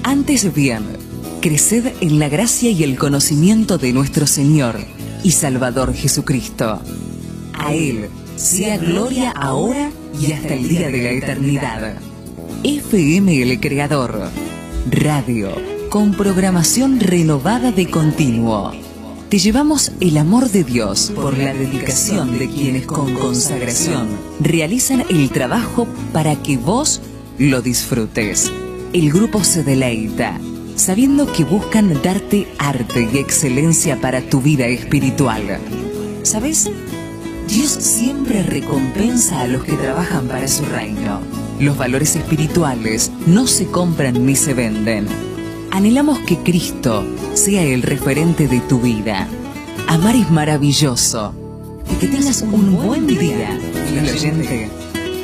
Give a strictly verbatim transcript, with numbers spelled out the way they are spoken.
Antes bien, creced en la gracia y el conocimiento de nuestro Señor y Salvador Jesucristo. A Él sea gloria ahora y hasta el día de la eternidad. F M El Creador, radio con programación renovada de continuo. Te llevamos el amor de Dios por la dedicación de quienes con consagración realizan el trabajo para que vos lo disfrutes. El grupo se deleita, sabiendo que buscan darte arte y excelencia para tu vida espiritual. ¿Sabes? Dios siempre recompensa a los que trabajan para su reino. Los valores espirituales no se compran ni se venden. Anhelamos que Cristo sea el referente de tu vida. Amar es maravilloso. Y que tengas un buen día, fiel oyente.